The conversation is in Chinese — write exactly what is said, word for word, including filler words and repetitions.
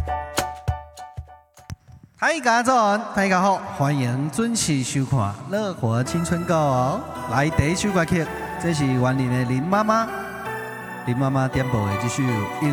大家早安，大家好，欢迎准时收看《乐活青春歌》哦。来第一首歌曲，这是原林的林妈妈，林妈妈点播的这首。